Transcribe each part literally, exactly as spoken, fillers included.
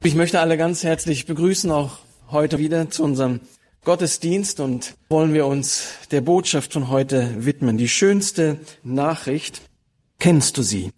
Ich möchte alle ganz herzlich begrüßen, auch heute wieder zu unserem Gottesdienst, und wollen wir uns der Botschaft von heute widmen. Die schönste Nachricht, kennst du sie?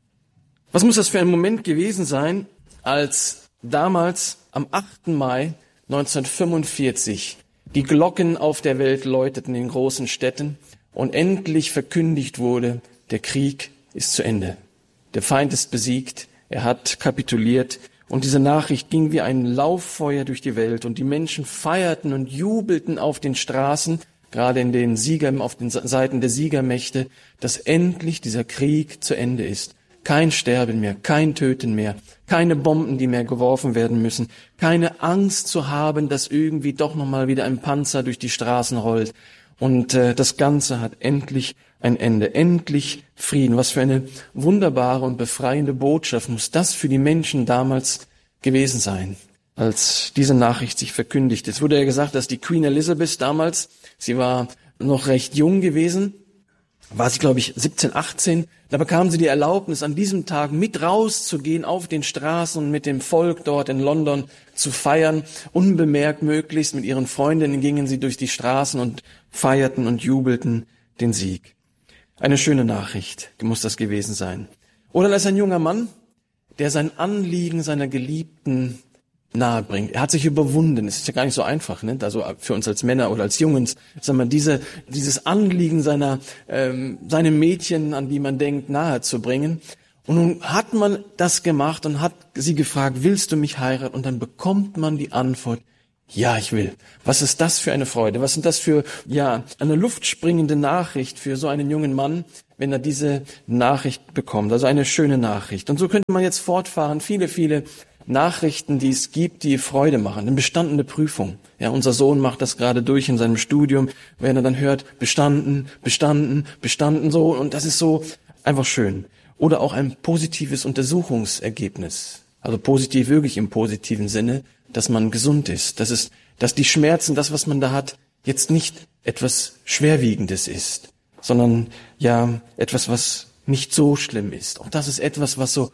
Was muss das für ein Moment gewesen sein, als damals am achten Mai neunzehnhundertfünfundvierzig die Glocken auf der Welt läuteten in großen Städten und endlich verkündigt wurde, der Krieg ist zu Ende. Der Feind ist besiegt, er hat kapituliert. Und diese Nachricht ging wie ein Lauffeuer durch die Welt, und die Menschen feierten und jubelten auf den Straßen, gerade in den Siegern, auf den Seiten der Siegermächte, dass endlich dieser Krieg zu Ende ist. Kein Sterben mehr, kein Töten mehr, keine Bomben, die mehr geworfen werden müssen, keine Angst zu haben, dass irgendwie doch nochmal wieder ein Panzer durch die Straßen rollt. Und äh, das Ganze hat endlich ein Ende, endlich Frieden. Was für eine wunderbare und befreiende Botschaft muss das für die Menschen damals gewesen sein, als diese Nachricht sich verkündigt. Es wurde ja gesagt, dass die Queen Elizabeth damals, sie war noch recht jung gewesen, war sie, glaube ich, siebzehn, achtzehn, da bekam sie die Erlaubnis, an diesem Tag mit rauszugehen auf den Straßen und mit dem Volk dort in London zu feiern. Unbemerkt möglichst mit ihren Freundinnen gingen sie durch die Straßen und feierten und jubelten den Sieg. Eine schöne Nachricht muss das gewesen sein. Oder als ein junger Mann, der sein Anliegen seiner Geliebten nahe bringt. Er hat sich überwunden. Es ist ja gar nicht so einfach, ne? Also für uns als Männer oder als Jungs, sagen wir, diese, dieses Anliegen seiner, ähm, seinem Mädchen, an die man denkt, nahe zu bringen. Und nun hat man das gemacht und hat sie gefragt, willst du mich heiraten? Und dann bekommt man die Antwort, ja, ich will. Was ist das für eine Freude? Was sind das für, ja, eine luftspringende Nachricht für so einen jungen Mann, wenn er diese Nachricht bekommt? Also eine schöne Nachricht. Und so könnte man jetzt fortfahren. Viele, viele Nachrichten, die es gibt, die Freude machen. Eine bestandene Prüfung. Ja, unser Sohn macht das gerade durch in seinem Studium, wenn er dann hört, bestanden, bestanden, bestanden, so. Und das ist so einfach schön. Oder auch ein positives Untersuchungsergebnis. Also positiv wirklich im positiven Sinne, dass man gesund ist. Das ist, dass die Schmerzen, das, was man da hat, jetzt nicht etwas Schwerwiegendes ist, sondern ja etwas, was nicht so schlimm ist. Auch das ist etwas, was so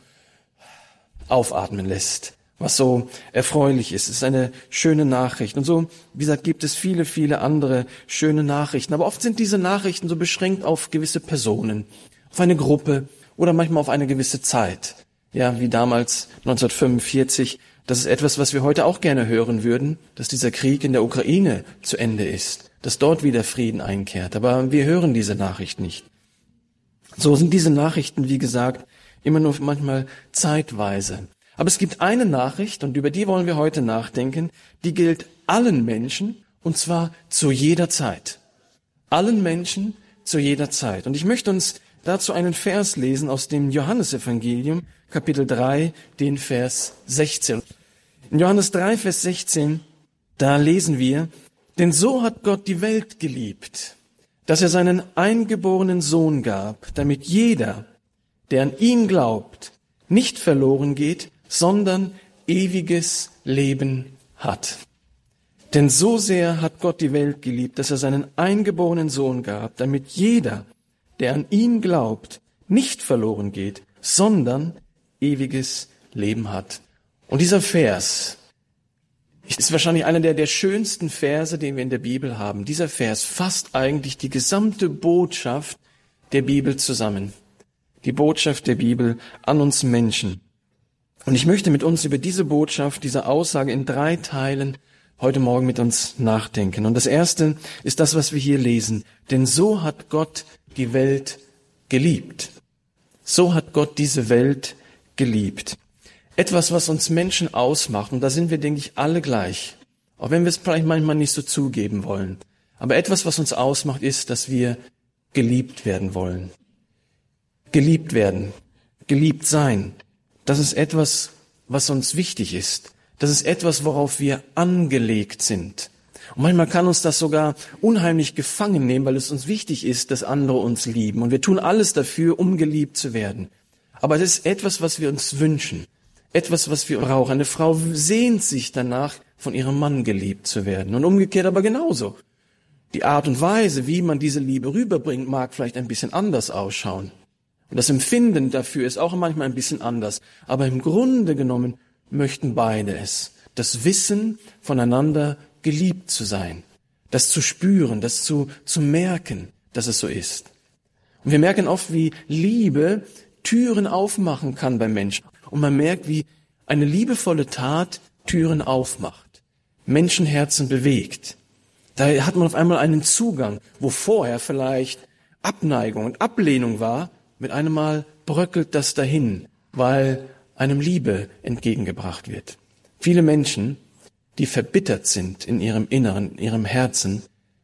aufatmen lässt, was so erfreulich ist. Es ist eine schöne Nachricht. Und so, wie gesagt, gibt es viele, viele andere schöne Nachrichten. Aber oft sind diese Nachrichten so beschränkt auf gewisse Personen, auf eine Gruppe oder manchmal auf eine gewisse Zeit. Ja, wie damals neunzehnhundertfünfundvierzig. Das ist etwas, was wir heute auch gerne hören würden, dass dieser Krieg in der Ukraine zu Ende ist, dass dort wieder Frieden einkehrt. Aber wir hören diese Nachricht nicht. So sind diese Nachrichten, wie gesagt, immer nur manchmal zeitweise. Aber es gibt eine Nachricht, und über die wollen wir heute nachdenken, die gilt allen Menschen, und zwar zu jeder Zeit. Allen Menschen zu jeder Zeit. Und ich möchte uns dazu einen Vers lesen aus dem Johannesevangelium, Kapitel drei, den Vers sechzehn. In Johannes drei, Vers sechzehn, da lesen wir, denn so hat Gott die Welt geliebt, dass er seinen eingeborenen Sohn gab, damit jeder, der an ihn glaubt, nicht verloren geht, sondern ewiges Leben hat. Denn so sehr hat Gott die Welt geliebt, dass er seinen eingeborenen Sohn gab, damit jeder, der an ihn glaubt, nicht verloren geht, sondern ewiges Leben hat. Und dieser Vers ist wahrscheinlich einer der, der schönsten Verse, den wir in der Bibel haben. Dieser Vers fasst eigentlich die gesamte Botschaft der Bibel zusammen. Die Botschaft der Bibel an uns Menschen. Und ich möchte mit uns über diese Botschaft, diese Aussage in drei Teilen heute Morgen mit uns nachdenken. Und das erste ist das, was wir hier lesen. Denn so hat Gott die Welt geliebt. So hat Gott diese Welt geliebt. Etwas, was uns Menschen ausmacht, und da sind wir, denke ich, alle gleich. Auch wenn wir es vielleicht manchmal nicht so zugeben wollen. Aber etwas, was uns ausmacht, ist, dass wir geliebt werden wollen. Geliebt werden, geliebt sein. Das ist etwas, was uns wichtig ist. Das ist etwas, worauf wir angelegt sind. Und manchmal kann uns das sogar unheimlich gefangen nehmen, weil es uns wichtig ist, dass andere uns lieben. Und wir tun alles dafür, um geliebt zu werden. Aber das ist etwas, was wir uns wünschen. Etwas, was wir brauchen. Eine Frau sehnt sich danach, von ihrem Mann geliebt zu werden. Und umgekehrt aber genauso. Die Art und Weise, wie man diese Liebe rüberbringt, mag vielleicht ein bisschen anders ausschauen. Und das Empfinden dafür ist auch manchmal ein bisschen anders. Aber im Grunde genommen möchten beide es. Das Wissen, voneinander geliebt zu sein. Das zu spüren, das zu, zu merken, dass es so ist. Und wir merken oft, wie Liebe Türen aufmachen kann bei Menschen. Und man merkt, wie eine liebevolle Tat Türen aufmacht, Menschenherzen bewegt. Da hat man auf einmal einen Zugang, wo vorher vielleicht Abneigung und Ablehnung war. Mit einem Mal bröckelt das dahin, weil einem Liebe entgegengebracht wird. Viele Menschen, die verbittert sind in ihrem Inneren, in ihrem Herzen,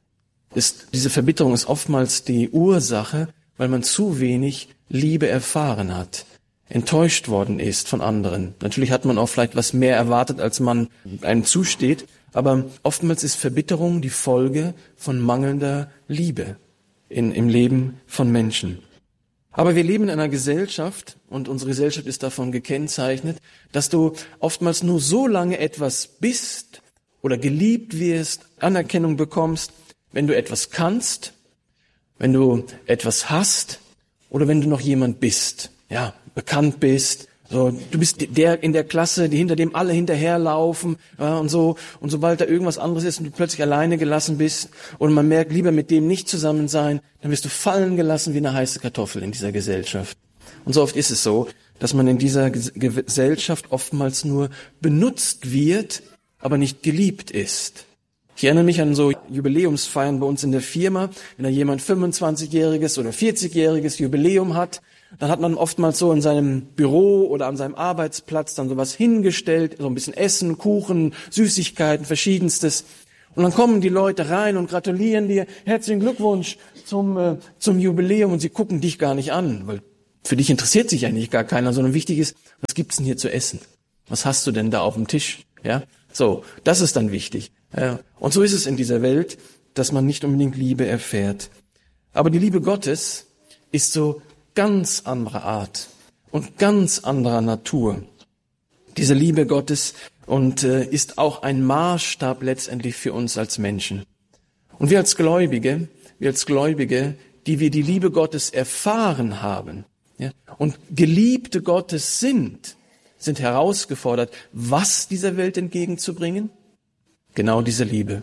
ist, diese Verbitterung ist oftmals die Ursache, weil man zu wenig Liebe erfahren hat, enttäuscht worden ist von anderen. Natürlich hat man auch vielleicht was mehr erwartet, als man einem zusteht, aber oftmals ist Verbitterung die Folge von mangelnder Liebe in, im Leben von Menschen. Aber wir leben in einer Gesellschaft, und unsere Gesellschaft ist davon gekennzeichnet, dass du oftmals nur so lange etwas bist oder geliebt wirst, Anerkennung bekommst, wenn du etwas kannst, wenn du etwas hast oder wenn du noch jemand bist, ja, bekannt bist. So, du bist der in der Klasse, die hinter dem alle hinterherlaufen, ja, und so. Und sobald da irgendwas anderes ist und du plötzlich alleine gelassen bist und man merkt, lieber mit dem nicht zusammen sein, dann wirst du fallen gelassen wie eine heiße Kartoffel in dieser Gesellschaft. Und so oft ist es so, dass man in dieser Gesellschaft oftmals nur benutzt wird, aber nicht geliebt ist. Ich erinnere mich an so Jubiläumsfeiern bei uns in der Firma, wenn da jemand fünfundzwanzigjähriges oder vierzigjähriges Jubiläum hat, dann hat man oftmals so in seinem Büro oder an seinem Arbeitsplatz dann sowas hingestellt, so ein bisschen Essen, Kuchen, Süßigkeiten, Verschiedenstes. Und dann kommen die Leute rein und gratulieren dir, herzlichen Glückwunsch zum, äh, zum Jubiläum, und sie gucken dich gar nicht an, weil für dich interessiert sich eigentlich gar keiner, sondern wichtig ist, was gibt's denn hier zu essen? Was hast du denn da auf dem Tisch? Ja, so, das ist dann wichtig. Ja, und so ist es in dieser Welt, dass man nicht unbedingt Liebe erfährt. Aber die Liebe Gottes ist so ganz anderer Art und ganz anderer Natur. Diese Liebe Gottes und äh, ist auch ein Maßstab letztendlich für uns als Menschen. Und wir als Gläubige, wir als Gläubige, die wir die Liebe Gottes erfahren haben, ja, und Geliebte Gottes sind, sind herausgefordert, was dieser Welt entgegenzubringen? Genau diese Liebe.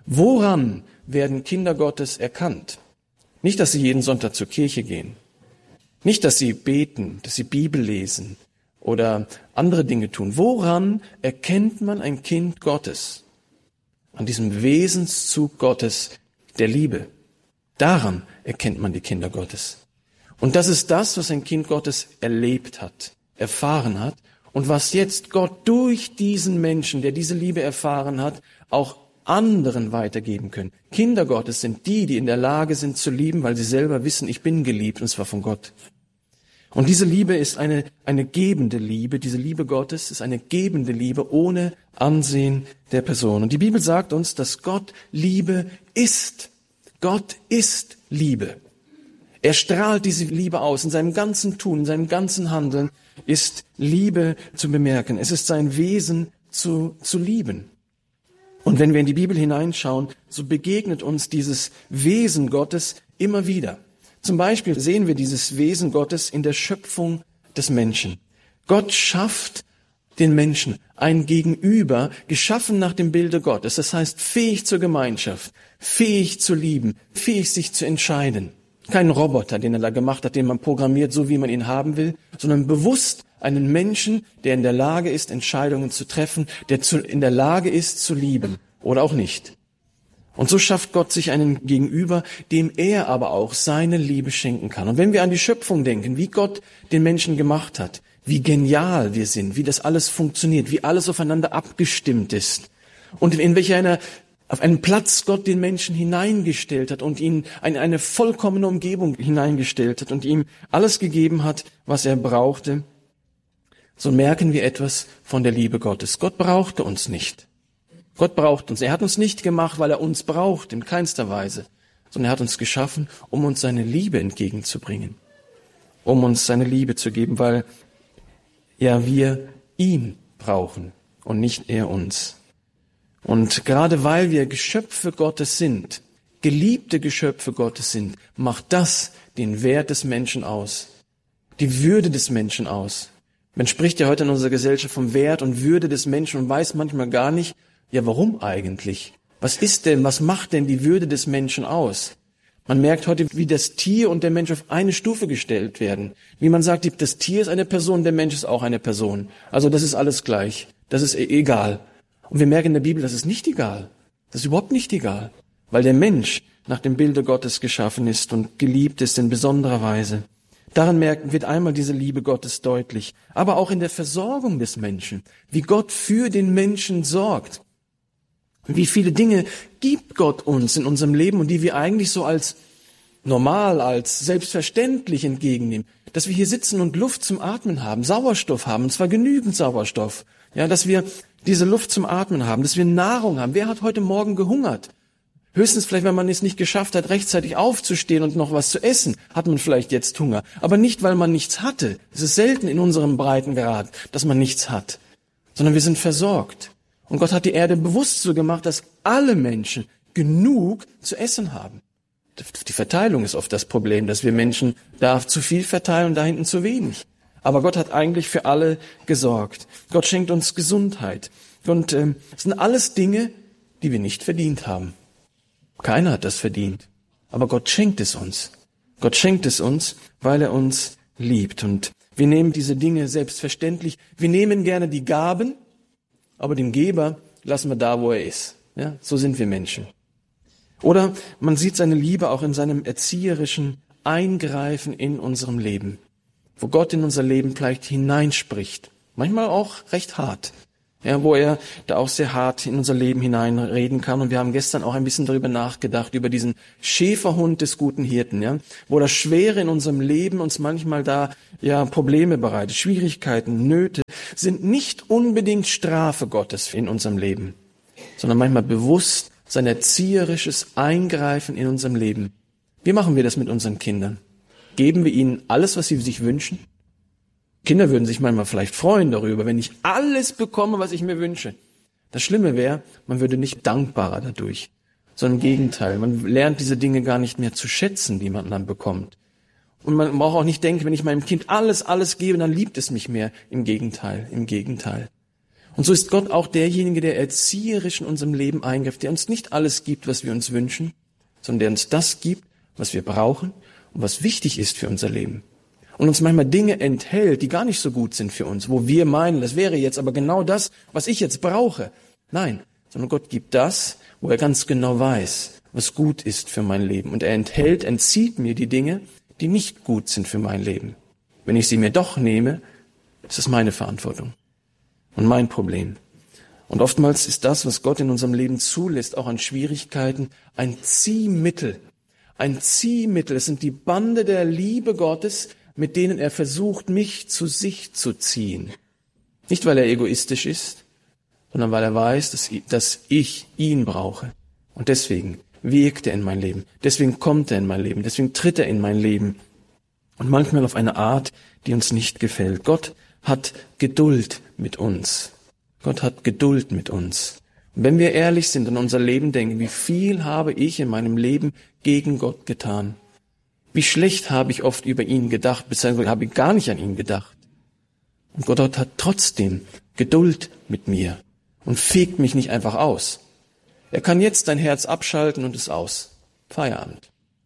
Woran werden Kinder Gottes erkannt? Nicht, dass sie jeden Sonntag zur Kirche gehen. Nicht, dass sie beten, dass sie Bibel lesen oder andere Dinge tun. Woran erkennt man ein Kind Gottes? An diesem Wesenszug Gottes der Liebe. Daran erkennt man die Kinder Gottes. Und das ist das, was ein Kind Gottes erlebt hat, erfahren hat und was jetzt Gott durch diesen Menschen, der diese Liebe erfahren hat, auch anderen weitergeben können. Kinder Gottes sind die, die in der Lage sind zu lieben, weil sie selber wissen, ich bin geliebt, und zwar von Gott. Und diese Liebe ist eine, eine gebende Liebe. Diese Liebe Gottes ist eine gebende Liebe ohne Ansehen der Person. Und die Bibel sagt uns, dass Gott Liebe ist. Gott ist Liebe. Er strahlt diese Liebe aus. In seinem ganzen Tun, in seinem ganzen Handeln ist Liebe zu bemerken. Es ist sein Wesen zu, zu lieben. Und wenn wir in die Bibel hineinschauen, so begegnet uns dieses Wesen Gottes immer wieder. Zum Beispiel sehen wir dieses Wesen Gottes in der Schöpfung des Menschen. Gott schafft den Menschen ein Gegenüber, geschaffen nach dem Bilde Gottes. Das heißt, fähig zur Gemeinschaft, fähig zu lieben, fähig sich zu entscheiden. Kein Roboter, den er da gemacht hat, den man programmiert, so wie man ihn haben will, sondern bewusst einen Menschen, der in der Lage ist, Entscheidungen zu treffen, der zu, in der Lage ist, zu lieben oder auch nicht. Und so schafft Gott sich einen Gegenüber, dem er aber auch seine Liebe schenken kann. Und wenn wir an die Schöpfung denken, wie Gott den Menschen gemacht hat, wie genial wir sind, wie das alles funktioniert, wie alles aufeinander abgestimmt ist und in welcher einer auf einen Platz Gott den Menschen hineingestellt hat und ihn in eine vollkommene Umgebung hineingestellt hat und ihm alles gegeben hat, was er brauchte, so merken wir etwas von der Liebe Gottes. Gott brauchte uns nicht. Gott braucht uns. Er hat uns nicht gemacht, weil er uns braucht, in keinster Weise, sondern er hat uns geschaffen, um uns seine Liebe entgegenzubringen, um uns seine Liebe zu geben, weil ja wir ihn brauchen und nicht er uns. Und gerade weil wir Geschöpfe Gottes sind, geliebte Geschöpfe Gottes sind, macht das den Wert des Menschen aus, die Würde des Menschen aus. Man spricht ja heute in unserer Gesellschaft vom Wert und Würde des Menschen und weiß manchmal gar nicht, ja, warum eigentlich? Was ist denn, was macht denn die Würde des Menschen aus? Man merkt heute, wie das Tier und der Mensch auf eine Stufe gestellt werden. Wie man sagt, das Tier ist eine Person, der Mensch ist auch eine Person. Also das ist alles gleich. Das ist egal. Und wir merken in der Bibel, das ist nicht egal. Das ist überhaupt nicht egal. Weil der Mensch nach dem Bilde Gottes geschaffen ist und geliebt ist in besonderer Weise. Daran merken, wird einmal diese Liebe Gottes deutlich. Aber auch in der Versorgung des Menschen. Wie Gott für den Menschen sorgt. Wie viele Dinge gibt Gott uns in unserem Leben und die wir eigentlich so als normal, als selbstverständlich entgegennehmen. Dass wir hier sitzen und Luft zum Atmen haben, Sauerstoff haben, und zwar genügend Sauerstoff. Ja, dass wir diese Luft zum Atmen haben, dass wir Nahrung haben. Wer hat heute Morgen gehungert? Höchstens vielleicht, wenn man es nicht geschafft hat, rechtzeitig aufzustehen und noch was zu essen, hat man vielleicht jetzt Hunger. Aber nicht, weil man nichts hatte. Es ist selten in unserem Breitengrad, dass man nichts hat. Sondern wir sind versorgt. Und Gott hat die Erde bewusst so gemacht, dass alle Menschen genug zu essen haben. Die Verteilung ist oft das Problem, dass wir Menschen da zu viel verteilen und da hinten zu wenig. Aber Gott hat eigentlich für alle gesorgt. Gott schenkt uns Gesundheit. Und ähm, es sind alles Dinge, die wir nicht verdient haben. Keiner hat das verdient. Aber Gott schenkt es uns. Gott schenkt es uns, weil er uns liebt. Und wir nehmen diese Dinge selbstverständlich. Wir nehmen gerne die Gaben, aber den Geber lassen wir da, wo er ist. Ja, so sind wir Menschen. Oder man sieht seine Liebe auch in seinem erzieherischen Eingreifen in unserem Leben. Wo Gott in unser Leben vielleicht hineinspricht. Manchmal auch recht hart. Ja, wo er da auch sehr hart in unser Leben hineinreden kann. Und wir haben gestern auch ein bisschen darüber nachgedacht, über diesen Schäferhund des guten Hirten, ja, wo das Schwere in unserem Leben uns manchmal da, ja, Probleme bereitet, Schwierigkeiten, Nöte, sind nicht unbedingt Strafe Gottes in unserem Leben, sondern manchmal bewusst sein erzieherisches Eingreifen in unserem Leben. Wie machen wir das mit unseren Kindern? Geben wir ihnen alles, was sie sich wünschen? Kinder würden sich manchmal vielleicht freuen darüber, wenn ich alles bekomme, was ich mir wünsche. Das Schlimme wäre, man würde nicht dankbarer dadurch, sondern im Gegenteil. Man lernt diese Dinge gar nicht mehr zu schätzen, die man dann bekommt. Und man braucht auch nicht denken, wenn ich meinem Kind alles, alles gebe, dann liebt es mich mehr. Im Gegenteil, im Gegenteil. Und so ist Gott auch derjenige, der erzieherisch in unserem Leben eingreift, der uns nicht alles gibt, was wir uns wünschen, sondern der uns das gibt, was wir brauchen und was wichtig ist für unser Leben. Und uns manchmal Dinge enthält, die gar nicht so gut sind für uns, wo wir meinen, das wäre jetzt aber genau das, was ich jetzt brauche. Nein, sondern Gott gibt das, wo er ganz genau weiß, was gut ist für mein Leben. Und er enthält, entzieht mir die Dinge, die nicht gut sind für mein Leben. Wenn ich sie mir doch nehme, ist es meine Verantwortung und mein Problem. Und oftmals ist das, was Gott in unserem Leben zulässt, auch an Schwierigkeiten, ein Ziehmittel. Ein Ziehmittel. Es sind die Bande der Liebe Gottes, mit denen er versucht, mich zu sich zu ziehen. Nicht, weil er egoistisch ist, sondern weil er weiß, dass, dass ich ihn brauche. Und deswegen wirkt er in mein Leben. Deswegen kommt er in mein Leben. Deswegen tritt er in mein Leben. Und manchmal auf eine Art, die uns nicht gefällt. Gott hat Geduld mit uns. Gott hat Geduld mit uns. Und wenn wir ehrlich sind und unser Leben denken, wie viel habe ich in meinem Leben gegen Gott getan? Wie schlecht habe ich oft über ihn gedacht, beziehungsweise habe ich gar nicht an ihn gedacht. Und Gott hat trotzdem Geduld mit mir und fegt mich nicht einfach aus. Er kann jetzt dein Herz abschalten und es aus. Feierabend.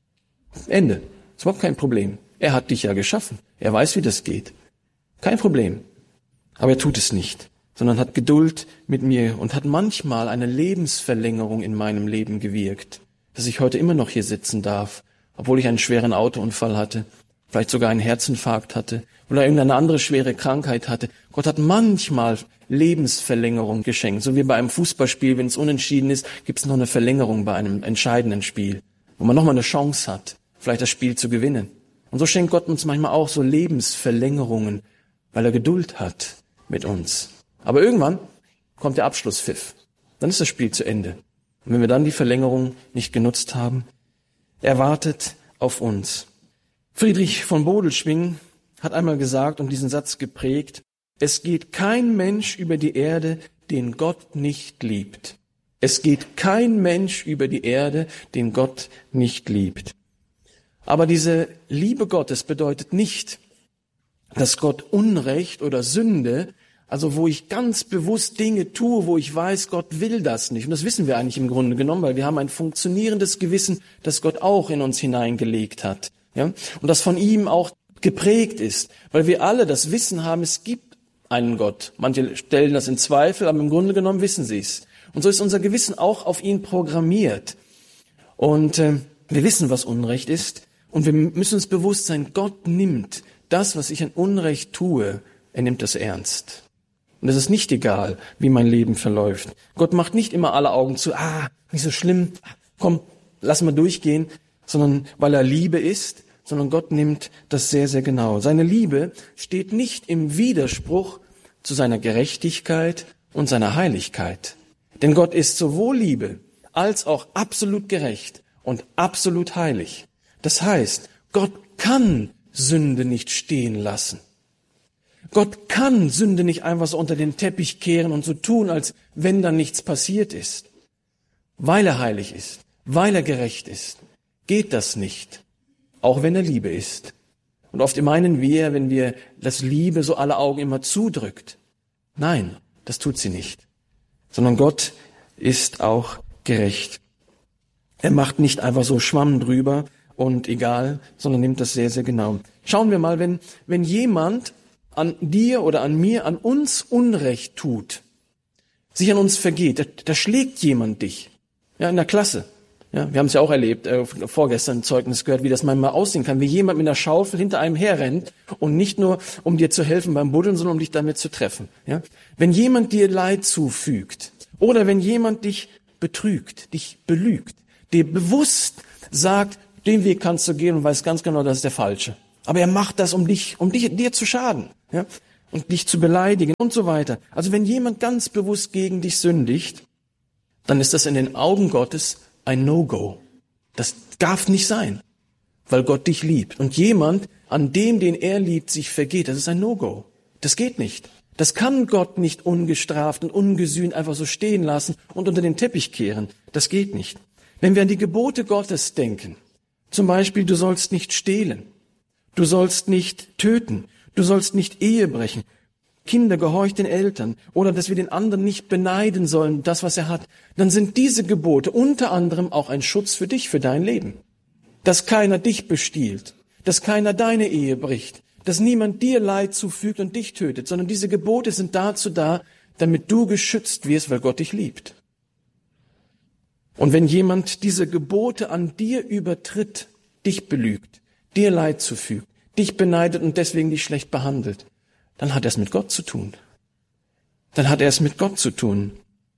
Ende. Ist überhaupt kein Problem. Er hat dich ja geschaffen. Er weiß, wie das geht. Kein Problem. Aber er tut es nicht, sondern hat Geduld mit mir und hat manchmal eine Lebensverlängerung in meinem Leben gewirkt, dass ich heute immer noch hier sitzen darf, obwohl ich einen schweren Autounfall hatte, vielleicht sogar einen Herzinfarkt hatte oder irgendeine andere schwere Krankheit hatte. Gott hat manchmal Lebensverlängerung geschenkt. So wie bei einem Fußballspiel, wenn es unentschieden ist, gibt es noch eine Verlängerung bei einem entscheidenden Spiel, wo man nochmal eine Chance hat, vielleicht das Spiel zu gewinnen. Und so schenkt Gott uns manchmal auch so Lebensverlängerungen, weil er Geduld hat mit uns. Aber irgendwann kommt der Abschlusspfiff. Dann ist das Spiel zu Ende. Und wenn wir dann die Verlängerung nicht genutzt haben, er wartet auf uns. Friedrich von Bodelschwingh hat einmal gesagt und diesen Satz geprägt: Es geht kein Mensch über die Erde, den Gott nicht liebt. Es geht kein Mensch über die Erde, den Gott nicht liebt. Aber diese Liebe Gottes bedeutet nicht, dass Gott Unrecht oder Sünde, also wo ich ganz bewusst Dinge tue, wo ich weiß, Gott will das nicht. Und das wissen wir eigentlich im Grunde genommen, weil wir haben ein funktionierendes Gewissen, das Gott auch in uns hineingelegt hat. Ja? Und das von ihm auch geprägt ist, weil wir alle das Wissen haben, es gibt einen Gott. Manche stellen das in Zweifel, aber im Grunde genommen wissen sie es. Und so ist unser Gewissen auch auf ihn programmiert. Und äh, wir wissen, was Unrecht ist. Und wir müssen uns bewusst sein, Gott nimmt das, was ich an Unrecht tue, er nimmt das ernst. Und es ist nicht egal, wie mein Leben verläuft. Gott macht nicht immer alle Augen zu, ah, nicht so schlimm, komm, lass mal durchgehen, sondern weil er Liebe ist, sondern Gott nimmt das sehr, sehr genau. Seine Liebe steht nicht im Widerspruch zu seiner Gerechtigkeit und seiner Heiligkeit. Denn Gott ist sowohl Liebe als auch absolut gerecht und absolut heilig. Das heißt, Gott kann Sünde nicht stehen lassen. Gott kann Sünde nicht einfach so unter den Teppich kehren und so tun, als wenn da nichts passiert ist. Weil er heilig ist, weil er gerecht ist, geht das nicht, auch wenn er Liebe ist. Und oft meinen wir, wenn wir das Liebe so alle Augen immer zudrückt. Nein, das tut sie nicht, sondern Gott ist auch gerecht. Er macht nicht einfach so Schwamm drüber und egal, sondern nimmt das sehr, sehr genau. Schauen wir mal, wenn, wenn jemand an dir oder an mir, an uns Unrecht tut, sich an uns vergeht, da, da schlägt jemand dich, ja, in der Klasse. Ja, wir haben es ja auch erlebt, äh, vorgestern ein Zeugnis gehört, wie das manchmal aussehen kann, wie jemand mit einer Schaufel hinter einem herrennt und nicht nur, um dir zu helfen beim Buddeln, sondern um dich damit zu treffen. Ja? Wenn jemand dir Leid zufügt oder wenn jemand dich betrügt, dich belügt, dir bewusst sagt, den Weg kannst du gehen und weißt ganz genau, das ist der falsche. Aber er macht das, um dich, um dich, dir zu schaden, ja, und dich zu beleidigen und so weiter. Also wenn jemand ganz bewusst gegen dich sündigt, dann ist das in den Augen Gottes ein No-Go. Das darf nicht sein, weil Gott dich liebt. Und jemand, an dem, den er liebt, sich vergeht, das ist ein No-Go. Das geht nicht. Das kann Gott nicht ungestraft und ungesühnt einfach so stehen lassen und unter den Teppich kehren. Das geht nicht. Wenn wir an die Gebote Gottes denken, zum Beispiel, du sollst nicht stehlen, du sollst nicht töten, du sollst nicht Ehe brechen, Kinder, gehorcht den Eltern, oder dass wir den anderen nicht beneiden sollen, das, was er hat, dann sind diese Gebote unter anderem auch ein Schutz für dich, für dein Leben. Dass keiner dich bestiehlt, dass keiner deine Ehe bricht, dass niemand dir Leid zufügt und dich tötet, sondern diese Gebote sind dazu da, damit du geschützt wirst, weil Gott dich liebt. Und wenn jemand diese Gebote an dir übertritt, dich belügt, dir Leid zufügt, dich beneidet und deswegen dich schlecht behandelt, dann hat er es mit Gott zu tun. Dann hat er es mit Gott zu tun.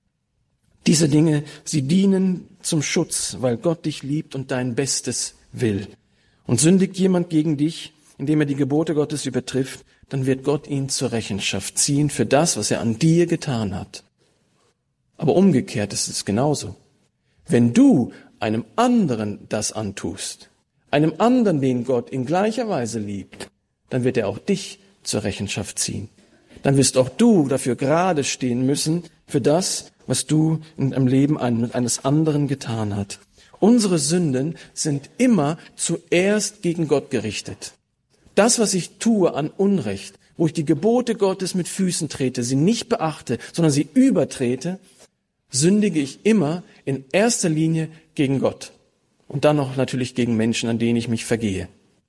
Diese Dinge, sie dienen zum Schutz, weil Gott dich liebt und dein Bestes will. Und sündigt jemand gegen dich, indem er die Gebote Gottes übertrifft, dann wird Gott ihn zur Rechenschaft ziehen für das, was er an dir getan hat. Aber umgekehrt ist es genauso. Wenn du einem anderen das antust, einem anderen, den Gott in gleicher Weise liebt, dann wird er auch dich zur Rechenschaft ziehen. Dann wirst auch du dafür gerade stehen müssen, für das, was du in deinem Leben eines anderen getan hast. Unsere Sünden sind immer zuerst gegen Gott gerichtet. Das, was ich tue an Unrecht, wo ich die Gebote Gottes mit Füßen trete, sie nicht beachte, sondern sie übertrete, sündige ich immer in erster Linie gegen Gott. Und dann noch natürlich gegen Menschen, an denen ich mich vergehe.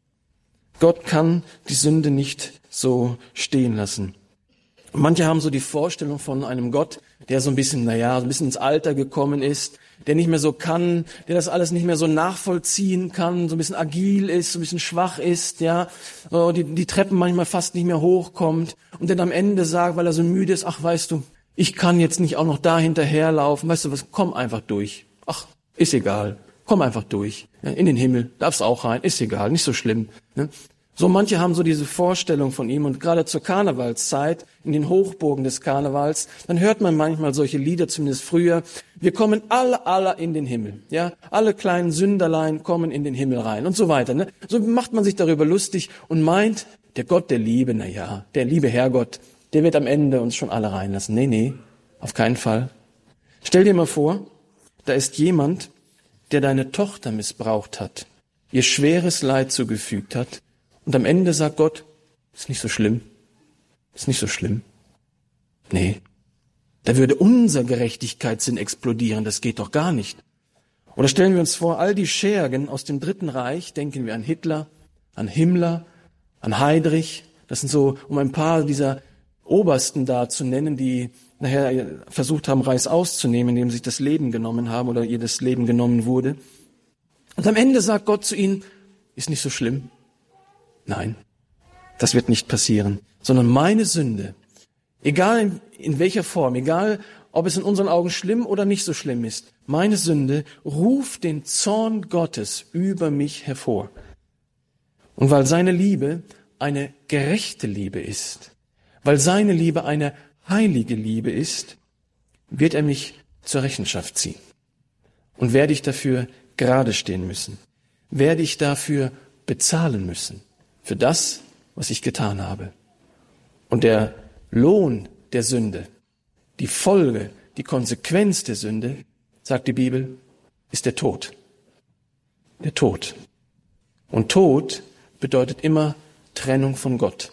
Gott kann die Sünde nicht so stehen lassen. Und manche haben so die Vorstellung von einem Gott, der so ein bisschen, naja, so ein bisschen ins Alter gekommen ist, der nicht mehr so kann, der das alles nicht mehr so nachvollziehen kann, so ein bisschen agil ist, so ein bisschen schwach ist, ja, die, die Treppen manchmal fast nicht mehr hochkommt und dann am Ende sagt, weil er so müde ist, ach, weißt du, ich kann jetzt nicht auch noch da hinterherlaufen, weißt du was, komm einfach durch. Ach, ist egal, komm einfach durch. Ja, in den Himmel, darfst auch rein, ist egal, nicht so schlimm. Ja. So manche haben so diese Vorstellung von ihm und gerade zur Karnevalszeit, in den Hochburgen des Karnevals, dann hört man manchmal solche Lieder, zumindest früher. Wir kommen alle, alle in den Himmel, ja. Alle kleinen Sünderlein kommen in den Himmel rein und so weiter, ne. So macht man sich darüber lustig und meint, der Gott der Liebe, na ja, der liebe Herrgott, der wird am Ende uns schon alle reinlassen. Nee, nee, auf keinen Fall. Stell dir mal vor, da ist jemand, der deine Tochter missbraucht hat, ihr schweres Leid zugefügt hat, und am Ende sagt Gott, Ist nicht so schlimm. Ist nicht so schlimm. Nee. Da würde unser Gerechtigkeitssinn explodieren. Das geht doch gar nicht. Oder stellen wir uns vor, all die Schergen aus dem Dritten Reich, denken wir an Hitler, an Himmler, an Heydrich. Das sind so, um ein paar dieser Obersten da zu nennen, die nachher versucht haben, Reis auszunehmen, indem sie sich das Leben genommen haben oder ihr das Leben genommen wurde. Und am Ende sagt Gott zu ihnen, ist nicht so schlimm. Nein, das wird nicht passieren, sondern meine Sünde, egal in, in welcher Form, egal ob es in unseren Augen schlimm oder nicht so schlimm ist, meine Sünde ruft den Zorn Gottes über mich hervor. Und weil seine Liebe eine gerechte Liebe ist, weil seine Liebe eine heilige Liebe ist, wird er mich zur Rechenschaft ziehen. Und werde ich dafür gerade stehen müssen, werde ich dafür bezahlen müssen, für das, was ich getan habe. Und der Lohn der Sünde, die Folge, die Konsequenz der Sünde, sagt die Bibel, ist der Tod. Der Tod. Und Tod bedeutet immer Trennung von Gott.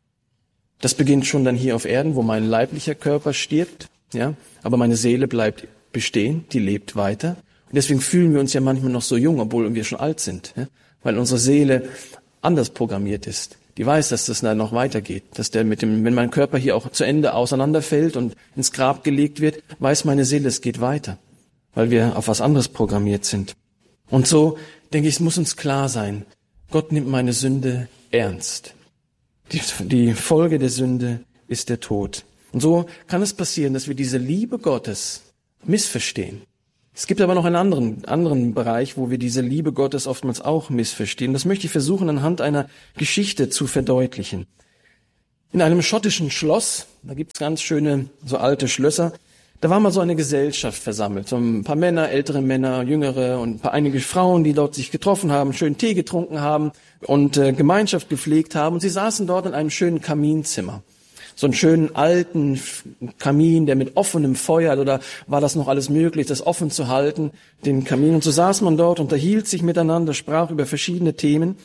Das beginnt schon dann hier auf Erden, wo mein leiblicher Körper stirbt, ja, aber meine Seele bleibt bestehen, die lebt weiter. Und deswegen fühlen wir uns ja manchmal noch so jung, obwohl wir schon alt sind, ja, weil unsere Seele anders programmiert ist. Die weiß, dass das dann noch weitergeht, dass der mit dem, wenn mein Körper hier auch zu Ende auseinanderfällt und ins Grab gelegt wird, weiß meine Seele, es geht weiter, weil wir auf was anderes programmiert sind. Und so, denke ich, es muss uns klar sein, Gott nimmt meine Sünde ernst. Die, die Folge der Sünde ist der Tod. Und so kann es passieren, dass wir diese Liebe Gottes missverstehen. Es gibt aber noch einen anderen, anderen Bereich, wo wir diese Liebe Gottes oftmals auch missverstehen. Das möchte ich versuchen, anhand einer Geschichte zu verdeutlichen. In einem schottischen Schloss, da gibt's ganz schöne, so alte Schlösser, da war mal so eine Gesellschaft versammelt. So ein paar Männer, ältere Männer, jüngere und ein paar einige Frauen, die dort sich getroffen haben, schön Tee getrunken haben und äh, Gemeinschaft gepflegt haben. Und sie saßen dort in einem schönen Kaminzimmer. So einen schönen alten Kamin, der mit offenem Feuer, oder war das noch alles möglich, das offen zu halten, den Kamin. Und so saß man dort, unterhielt sich miteinander, sprach über verschiedene Themen.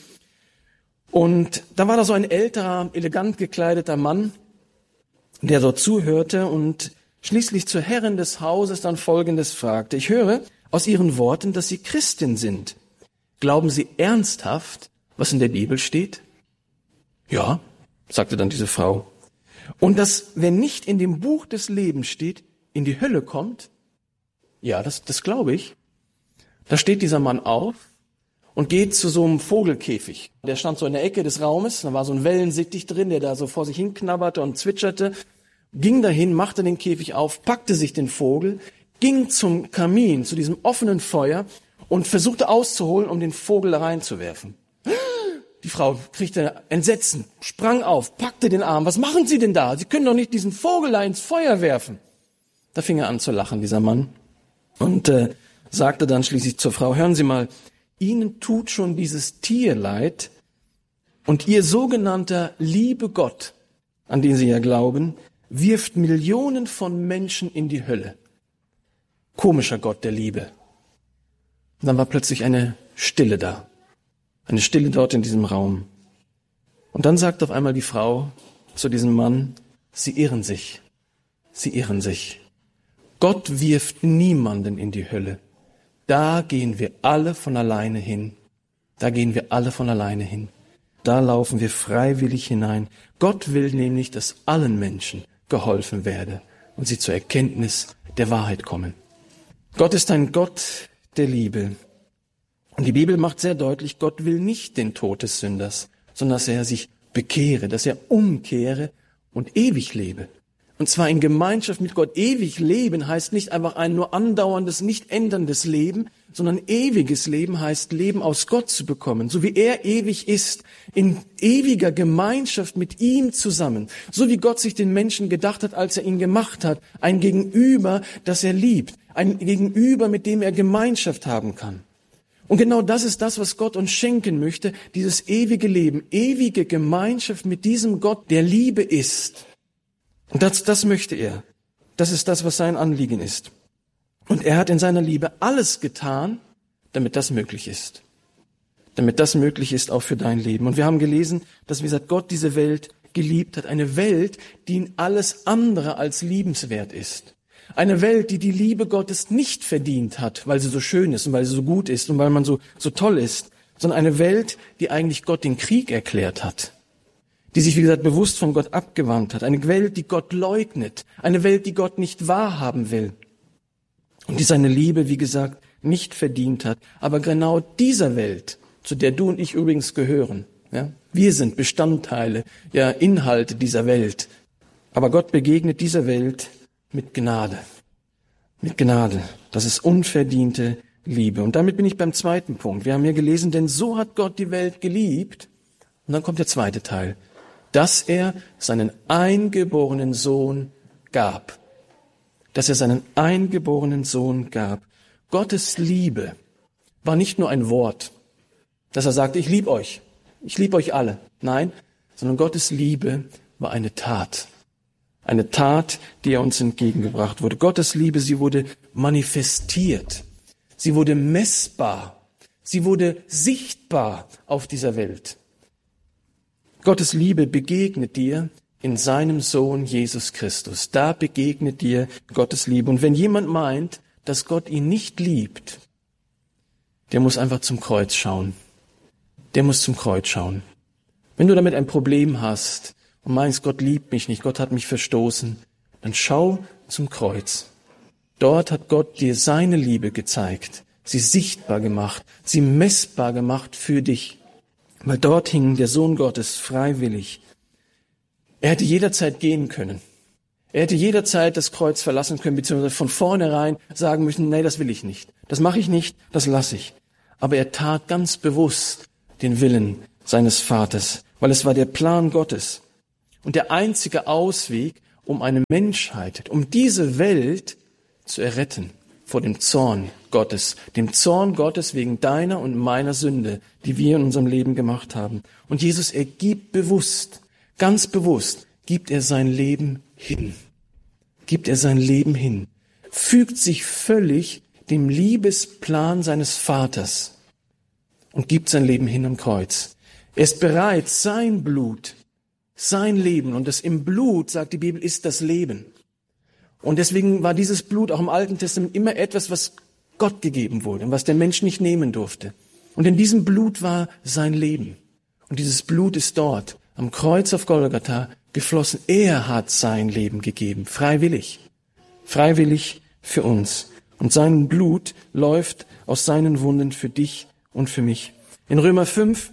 Und da war da so ein älterer, elegant gekleideter Mann, der dort zuhörte und schließlich zur Herrin des Hauses dann Folgendes fragte. Ich höre aus Ihren Worten, dass Sie Christin sind. Glauben Sie ernsthaft, was in der Bibel steht? Ja, sagte dann diese Frau. Und dass, wer nicht in dem Buch des Lebens steht, in die Hölle kommt? Ja, das, das glaube ich. Da steht dieser Mann auf und geht zu so einem Vogelkäfig. Der stand so in der Ecke des Raumes, da war so ein Wellensittich drin, der da so vor sich hin knabberte und zwitscherte, ging dahin, machte den Käfig auf, packte sich den Vogel, ging zum Kamin, zu diesem offenen Feuer und versuchte auszuholen, um den Vogel da reinzuwerfen. Die Frau kriegte Entsetzen, sprang auf, packte den Arm. Was machen Sie denn da? Sie können doch nicht diesen Vogel da ins Feuer werfen. Da fing er an zu lachen, dieser Mann, und äh, sagte dann schließlich zur Frau, hören Sie mal, Ihnen tut schon dieses Tier leid und Ihr sogenannter liebe Gott, an den Sie ja glauben, wirft Millionen von Menschen in die Hölle. Komischer Gott der Liebe. Und dann war plötzlich eine Stille da. Eine Stille dort in diesem Raum. Und dann sagt auf einmal die Frau zu diesem Mann, Sie irren sich. Sie irren sich. Gott wirft niemanden in die Hölle. Da gehen wir alle von alleine hin. Da gehen wir alle von alleine hin. Da laufen wir freiwillig hinein. Gott will nämlich, dass allen Menschen geholfen werde und sie zur Erkenntnis der Wahrheit kommen. Gott ist ein Gott der Liebe. Und die Bibel macht sehr deutlich, Gott will nicht den Tod des Sünders, sondern dass er sich bekehre, dass er umkehre und ewig lebe. Und zwar in Gemeinschaft mit Gott. Ewig leben heißt nicht einfach ein nur andauerndes, nicht änderndes Leben, sondern ewiges Leben heißt, Leben aus Gott zu bekommen, so wie er ewig ist, in ewiger Gemeinschaft mit ihm zusammen, so wie Gott sich den Menschen gedacht hat, als er ihn gemacht hat, ein Gegenüber, das er liebt, ein Gegenüber, mit dem er Gemeinschaft haben kann. Und genau das ist das, was Gott uns schenken möchte, dieses ewige Leben, ewige Gemeinschaft mit diesem Gott, der Liebe ist. Und das, das möchte er. Das ist das, was sein Anliegen ist. Und er hat in seiner Liebe alles getan, damit das möglich ist. damit das möglich ist auch für dein Leben. Und wir haben gelesen, dass, wie gesagt, Gott diese Welt geliebt hat. Eine Welt, die in alles andere als liebenswert ist. Eine Welt, die die Liebe Gottes nicht verdient hat, weil sie so schön ist und weil sie so gut ist und weil man so, so toll ist, sondern eine Welt, die eigentlich Gott den Krieg erklärt hat. Die sich, wie gesagt, bewusst von Gott abgewandt hat. Eine Welt, die Gott leugnet. Eine Welt, die Gott nicht wahrhaben will. Und die seine Liebe, wie gesagt, nicht verdient hat. Aber genau dieser Welt, zu der du und ich übrigens gehören, ja, wir sind Bestandteile, ja, Inhalte dieser Welt. Aber Gott begegnet dieser Welt mit Gnade. Mit Gnade. Das ist unverdiente Liebe. Und damit bin ich beim zweiten Punkt. Wir haben hier gelesen, denn so hat Gott die Welt geliebt. Und dann kommt der zweite Teil. Dass er seinen eingeborenen Sohn gab. Dass er seinen eingeborenen Sohn gab. Gottes Liebe war nicht nur ein Wort, dass er sagte, ich liebe euch, ich liebe euch alle. Nein, sondern Gottes Liebe war eine Tat. Eine Tat, die er uns entgegengebracht wurde. Gottes Liebe, sie wurde manifestiert. Sie wurde messbar. Sie wurde sichtbar auf dieser Welt. Gottes Liebe begegnet dir in seinem Sohn Jesus Christus. Da begegnet dir Gottes Liebe. Und wenn jemand meint, dass Gott ihn nicht liebt, der muss einfach zum Kreuz schauen. Der muss zum Kreuz schauen. Wenn du damit ein Problem hast und meinst, Gott liebt mich nicht, Gott hat mich verstoßen, dann schau zum Kreuz. Dort hat Gott dir seine Liebe gezeigt, sie sichtbar gemacht, sie messbar gemacht für dich. Weil dort hing der Sohn Gottes freiwillig. Er hätte jederzeit gehen können. Er hätte jederzeit das Kreuz verlassen können, beziehungsweise von vornherein sagen müssen, nee, das will ich nicht. Das mache ich nicht, das lasse ich. Aber er tat ganz bewusst den Willen seines Vaters, weil es war der Plan Gottes. Und der einzige Ausweg, um eine Menschheit, um diese Welt zu erretten vor dem Zorn Gottes, dem Zorn Gottes wegen deiner und meiner Sünde, die wir in unserem Leben gemacht haben. Und Jesus, er gibt bewusst, ganz bewusst, gibt er sein Leben hin. Gibt er sein Leben hin. Fügt sich völlig dem Liebesplan seines Vaters und gibt sein Leben hin am Kreuz. Er ist bereit, sein Blut, sein Leben, und das im Blut, sagt die Bibel, ist das Leben. Und deswegen war dieses Blut auch im Alten Testament immer etwas, was Gott gegeben wurde und was der Mensch nicht nehmen durfte. Und in diesem Blut war sein Leben. Und dieses Blut ist dort, am Kreuz auf Golgatha, geflossen. Er hat sein Leben gegeben, freiwillig. Freiwillig für uns. Und sein Blut läuft aus seinen Wunden für dich und für mich. In Römer fünf,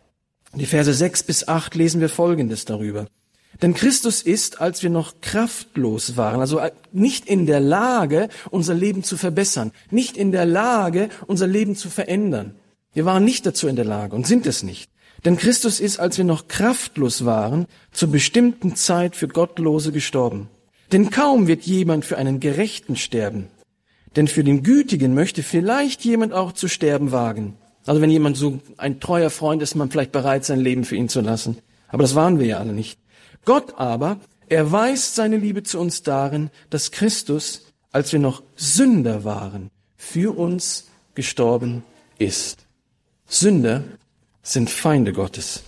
die Verse sechs bis acht, lesen wir Folgendes darüber. Denn Christus ist, als wir noch kraftlos waren, also nicht in der Lage, unser Leben zu verbessern, nicht in der Lage, unser Leben zu verändern. Wir waren nicht dazu in der Lage und sind es nicht. Denn Christus ist, als wir noch kraftlos waren, zur bestimmten Zeit für Gottlose gestorben. Denn kaum wird jemand für einen Gerechten sterben. Denn für den Gütigen möchte vielleicht jemand auch zu sterben wagen. Also wenn jemand so ein treuer Freund ist, man vielleicht bereit, sein Leben für ihn zu lassen. Aber das waren wir ja alle nicht. Gott aber erweist seine Liebe zu uns darin, dass Christus, als wir noch Sünder waren, für uns gestorben ist. Sünder sind Feinde Gottes.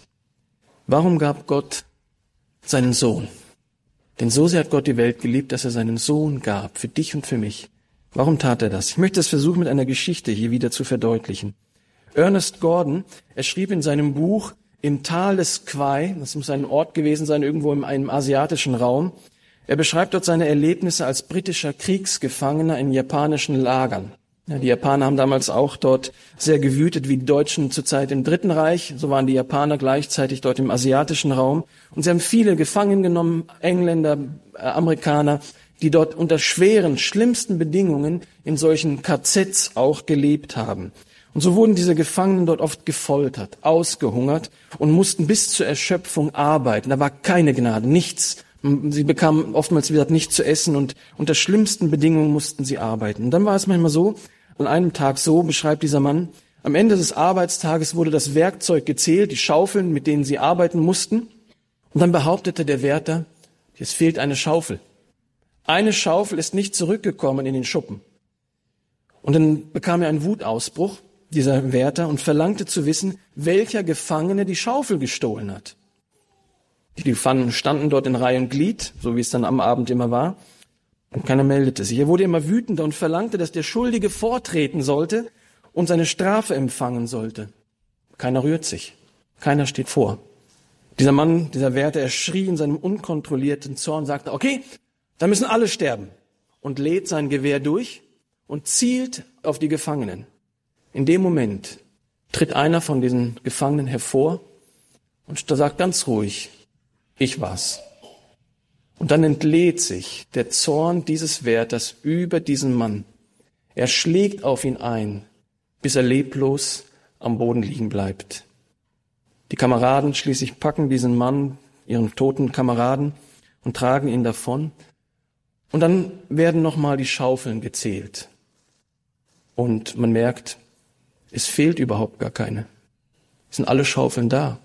Warum gab Gott seinen Sohn? Denn so sehr hat Gott die Welt geliebt, dass er seinen Sohn gab, für dich und für mich. Warum tat er das? Ich möchte es versuchen, mit einer Geschichte hier wieder zu verdeutlichen. Ernest Gordon, er schrieb in seinem Buch Im Tal des Kwai, das muss ein Ort gewesen sein, irgendwo in einem asiatischen Raum. Er beschreibt dort seine Erlebnisse als britischer Kriegsgefangener in japanischen Lagern. Ja, die Japaner haben damals auch dort sehr gewütet, wie die Deutschen zur Zeit im Dritten Reich. So waren die Japaner gleichzeitig dort im asiatischen Raum. Und sie haben viele gefangen genommen, Engländer, äh, Amerikaner, die dort unter schweren, schlimmsten Bedingungen in solchen K Zs auch gelebt haben. Und so wurden diese Gefangenen dort oft gefoltert, ausgehungert und mussten bis zur Erschöpfung arbeiten. Da war keine Gnade, nichts. Sie bekamen oftmals, wie gesagt, nichts zu essen und unter schlimmsten Bedingungen mussten sie arbeiten. Und dann war es manchmal so, an einem Tag so, beschreibt dieser Mann, am Ende des Arbeitstages wurde das Werkzeug gezählt, die Schaufeln, mit denen sie arbeiten mussten. Und dann behauptete der Wärter, es fehlt eine Schaufel. Eine Schaufel ist nicht zurückgekommen in den Schuppen. Und dann bekam er einen Wutausbruch. dieser Wärter, und verlangte zu wissen, welcher Gefangene die Schaufel gestohlen hat. Die Gefangenen standen dort in Reihe und Glied, so wie es dann am Abend immer war, und keiner meldete sich. Er wurde immer wütender und verlangte, dass der Schuldige vortreten sollte und seine Strafe empfangen sollte. Keiner rührt sich, keiner steht vor. Dieser Mann, dieser Wärter, er schrie in seinem unkontrollierten Zorn, sagte, okay, da müssen alle sterben, und lädt sein Gewehr durch und zielt auf die Gefangenen. In dem Moment tritt einer von diesen Gefangenen hervor und sagt ganz ruhig, ich war's. Und dann entlädt sich der Zorn dieses Wärters über diesen Mann. Er schlägt auf ihn ein, bis er leblos am Boden liegen bleibt. Die Kameraden schließlich packen diesen Mann, ihren toten Kameraden, und tragen ihn davon. Und dann werden nochmal die Schaufeln gezählt. Und man merkt, es fehlt überhaupt gar keine. Es sind alle Schaufeln da.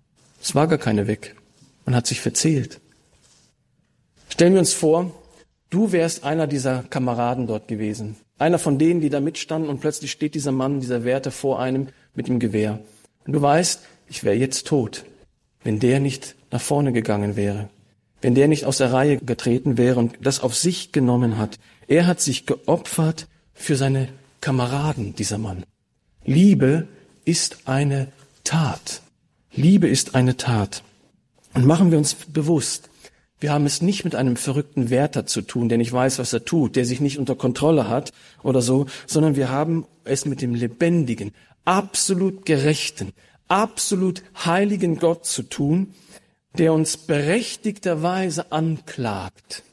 Es war gar keine weg. Man hat sich verzählt. Stellen wir uns vor, du wärst einer dieser Kameraden dort gewesen. Einer von denen, die da mitstanden, und plötzlich steht dieser Mann, dieser Wärter vor einem mit dem Gewehr. Und du weißt, ich wäre jetzt tot, wenn der nicht nach vorne gegangen wäre. Wenn der nicht aus der Reihe getreten wäre und das auf sich genommen hat. Er hat sich geopfert für seine Kameraden, dieser Mann. Liebe ist eine Tat. Liebe ist eine Tat. Und machen wir uns bewusst, wir haben es nicht mit einem verrückten Wärter zu tun, der nicht weiß, was er tut, der sich nicht unter Kontrolle hat oder so, sondern wir haben es mit dem lebendigen, absolut gerechten, absolut heiligen Gott zu tun, der uns berechtigterweise anklagt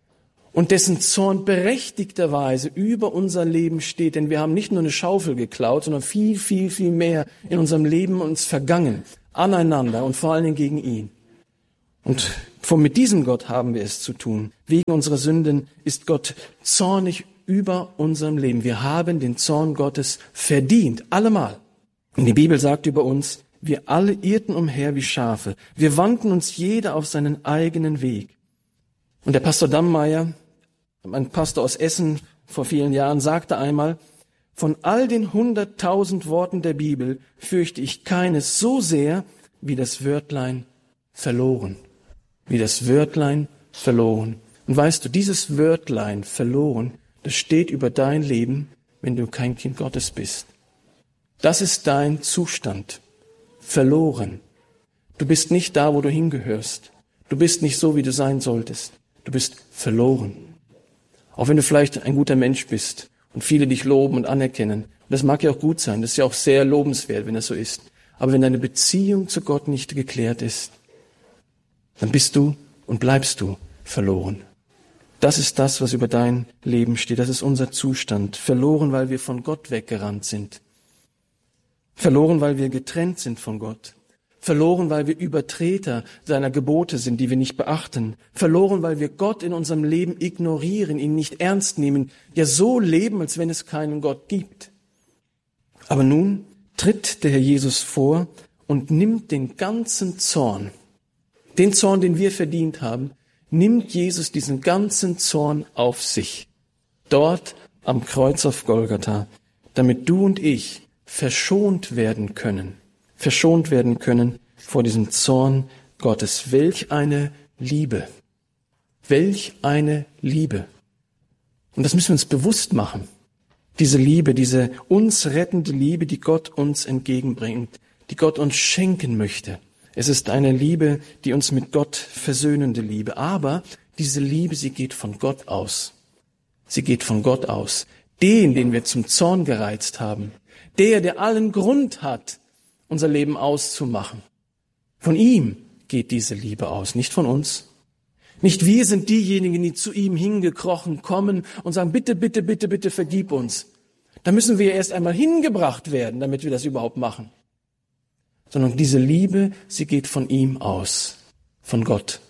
und dessen Zorn berechtigterweise über unser Leben steht. Denn wir haben nicht nur eine Schaufel geklaut, sondern viel, viel, viel mehr in unserem Leben uns vergangen, aneinander und vor allen Dingen gegen ihn. Und von mit diesem Gott haben wir es zu tun. Wegen unserer Sünden ist Gott zornig über unserem Leben. Wir haben den Zorn Gottes verdient, allemal. Und die Bibel sagt über uns, wir alle irrten umher wie Schafe. Wir wandten uns jeder auf seinen eigenen Weg. Und der Pastor Dammmeier, ein Pastor aus Essen vor vielen Jahren, sagte einmal, von all den hunderttausend Worten der Bibel fürchte ich keines so sehr wie das Wörtlein verloren. Wie das Wörtlein verloren. Und weißt du, dieses Wörtlein verloren, das steht über dein Leben, wenn du kein Kind Gottes bist. Das ist dein Zustand. Verloren. Du bist nicht da, wo du hingehörst. Du bist nicht so, wie du sein solltest. Du bist verloren. Auch wenn du vielleicht ein guter Mensch bist und viele dich loben und anerkennen. Und das mag ja auch gut sein. Das ist ja auch sehr lobenswert, wenn das so ist. Aber wenn deine Beziehung zu Gott nicht geklärt ist, dann bist du und bleibst du verloren. Das ist das, was über dein Leben steht. Das ist unser Zustand. Verloren, weil wir von Gott weggerannt sind. Verloren, weil wir getrennt sind von Gott. Verloren, weil wir Übertreter seiner Gebote sind, die wir nicht beachten. Verloren, weil wir Gott in unserem Leben ignorieren, ihn nicht ernst nehmen, ja so leben, als wenn es keinen Gott gibt. Aber nun tritt der Herr Jesus vor und nimmt den ganzen Zorn, den Zorn, den wir verdient haben, nimmt Jesus diesen ganzen Zorn auf sich. Dort am Kreuz auf Golgatha, damit du und ich verschont werden können, verschont werden können vor diesem Zorn Gottes. Welch eine Liebe, welch eine Liebe. Und das müssen wir uns bewusst machen. Diese Liebe, diese uns rettende Liebe, die Gott uns entgegenbringt, die Gott uns schenken möchte. Es ist eine Liebe, die uns mit Gott versöhnende Liebe. Aber diese Liebe, sie geht von Gott aus. Sie geht von Gott aus. Den, den wir zum Zorn gereizt haben. Der, der allen Grund hat, unser Leben auszumachen. Von ihm geht diese Liebe aus, nicht von uns. Nicht wir sind diejenigen, die zu ihm hingekrochen kommen und sagen, bitte, bitte, bitte, bitte, vergib uns. Da müssen wir erst einmal hingebracht werden, damit wir das überhaupt machen. Sondern diese Liebe, sie geht von ihm aus, von Gott.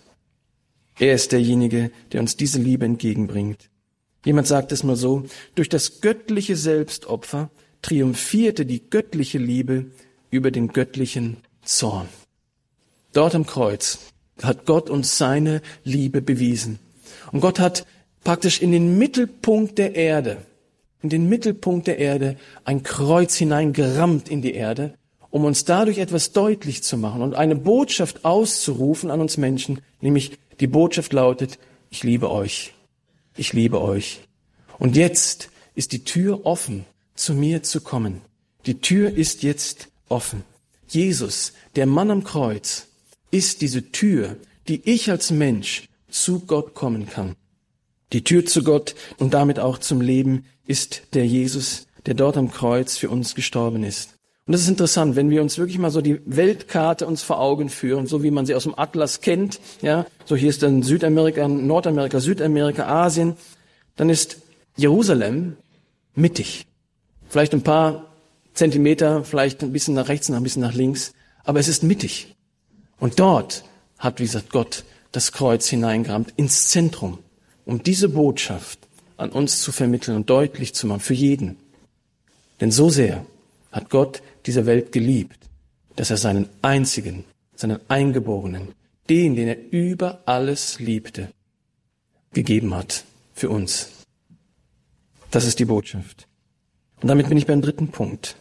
Er ist derjenige, der uns diese Liebe entgegenbringt. Jemand sagt es mal so, durch das göttliche Selbstopfer triumphierte die göttliche Liebe über den göttlichen Zorn. Dort am Kreuz hat Gott uns seine Liebe bewiesen. Und Gott hat praktisch in den Mittelpunkt der Erde in den Mittelpunkt der Erde, ein Kreuz hineingerammt in die Erde, um uns dadurch etwas deutlich zu machen und eine Botschaft auszurufen an uns Menschen, nämlich die Botschaft lautet, ich liebe euch, ich liebe euch. Und jetzt ist die Tür offen, zu mir zu kommen. Die Tür ist jetzt offen. Jesus, der Mann am Kreuz, ist diese Tür, die ich als Mensch zu Gott kommen kann. Die Tür zu Gott und damit auch zum Leben ist der Jesus, der dort am Kreuz für uns gestorben ist. Und das ist interessant, wenn wir uns wirklich mal so die Weltkarte uns vor Augen führen, so wie man sie aus dem Atlas kennt, ja, so hier ist dann Südamerika, Nordamerika, Südamerika, Asien, dann ist Jerusalem mittig. Vielleicht ein paar Zentimeter, vielleicht ein bisschen nach rechts, ein bisschen nach links, aber es ist mittig. Und dort hat, wie gesagt, Gott das Kreuz hineingerammt ins Zentrum, um diese Botschaft an uns zu vermitteln und deutlich zu machen, für jeden. Denn so sehr hat Gott diese Welt geliebt, dass er seinen einzigen, seinen Eingeborenen, den, den er über alles liebte, gegeben hat für uns. Das ist die Botschaft. Und damit bin ich beim dritten Punkt.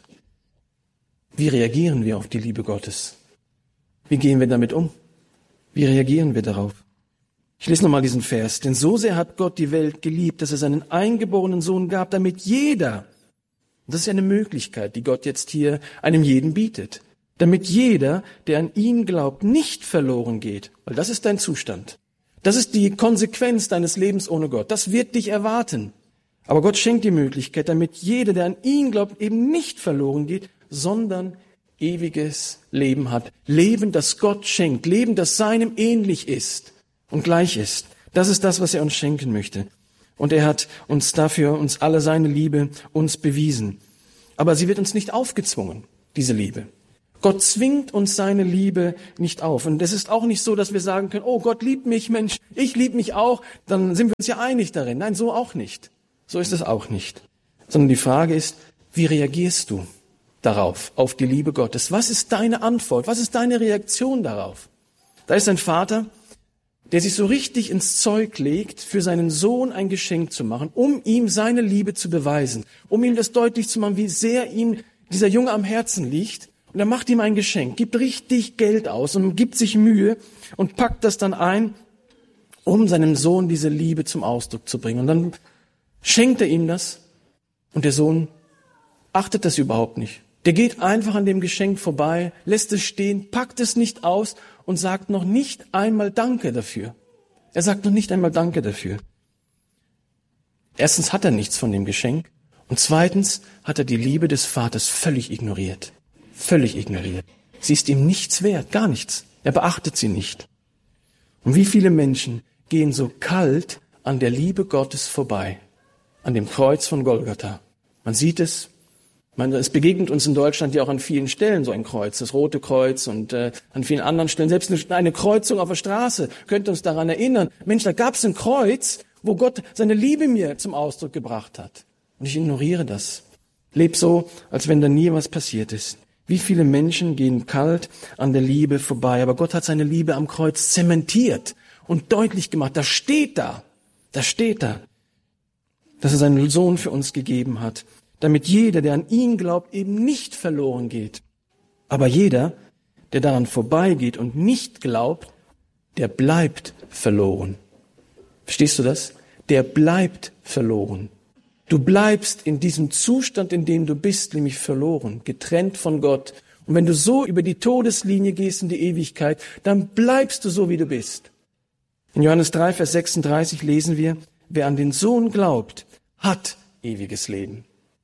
Wie reagieren wir auf die Liebe Gottes? Wie gehen wir damit um? Wie reagieren wir darauf? Ich lese nochmal diesen Vers. Denn so sehr hat Gott die Welt geliebt, dass er seinen eingeborenen Sohn gab, damit jeder, das ist ja eine Möglichkeit, die Gott jetzt hier einem jeden bietet, damit jeder, der an ihn glaubt, nicht verloren geht, weil das ist dein Zustand. Das ist die Konsequenz deines Lebens ohne Gott. Das wird dich erwarten. Aber Gott schenkt die Möglichkeit, damit jeder, der an ihn glaubt, eben nicht verloren geht, sondern ewiges Leben hat. Leben, das Gott schenkt. Leben, das seinem ähnlich ist und gleich ist. Das ist das, was er uns schenken möchte. Und er hat uns dafür, uns alle seine Liebe, uns bewiesen. Aber sie wird uns nicht aufgezwungen, diese Liebe. Gott zwingt uns seine Liebe nicht auf. Und es ist auch nicht so, dass wir sagen können, oh, Gott liebt mich, Mensch, ich liebe mich auch, dann sind wir uns ja einig darin. Nein, so auch nicht. So ist es auch nicht. Sondern die Frage ist, wie reagierst du darauf, auf die Liebe Gottes? Was ist deine Antwort? Was ist deine Reaktion darauf? Da ist ein Vater, der sich so richtig ins Zeug legt, für seinen Sohn ein Geschenk zu machen, um ihm seine Liebe zu beweisen, um ihm das deutlich zu machen, wie sehr ihm dieser Junge am Herzen liegt. Und er macht ihm ein Geschenk, gibt richtig Geld aus und gibt sich Mühe und packt das dann ein, um seinem Sohn diese Liebe zum Ausdruck zu bringen. Und dann schenkt er ihm das und der Sohn achtet das überhaupt nicht. Der geht einfach an dem Geschenk vorbei, lässt es stehen, packt es nicht aus und sagt noch nicht einmal Danke dafür. Er sagt noch nicht einmal Danke dafür. Erstens hat er nichts von dem Geschenk und zweitens hat er die Liebe des Vaters völlig ignoriert. Völlig ignoriert. Sie ist ihm nichts wert, gar nichts. Er beachtet sie nicht. Und wie viele Menschen gehen so kalt an der Liebe Gottes vorbei, an dem Kreuz von Golgatha. Man sieht es, man, es begegnet uns in Deutschland ja auch an vielen Stellen so ein Kreuz, das Rote Kreuz und äh, an vielen anderen Stellen. Selbst eine, eine Kreuzung auf der Straße könnte uns daran erinnern, Mensch, da gab es ein Kreuz, wo Gott seine Liebe mir zum Ausdruck gebracht hat. Und ich ignoriere das. Leb so, als wenn da nie was passiert ist. Wie viele Menschen gehen kalt an der Liebe vorbei, aber Gott hat seine Liebe am Kreuz zementiert und deutlich gemacht. Das steht da, das steht da, dass er seinen Sohn für uns gegeben hat, damit jeder, der an ihn glaubt, eben nicht verloren geht. Aber jeder, der daran vorbeigeht und nicht glaubt, der bleibt verloren. Verstehst du das? Der bleibt verloren. Du bleibst in diesem Zustand, in dem du bist, nämlich verloren, getrennt von Gott. Und wenn du so über die Todeslinie gehst in die Ewigkeit, dann bleibst du so, wie du bist. In Johannes drei, Vers sechsunddreißig lesen wir, wer an den Sohn glaubt, hat ewiges Leben.